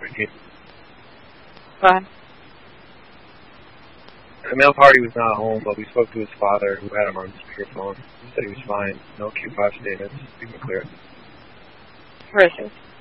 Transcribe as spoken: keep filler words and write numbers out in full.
What? The male party was not home, but we spoke to his father, who had him on speakerphone. He said he was fine. No Q five statements. We can clear it. Where is he?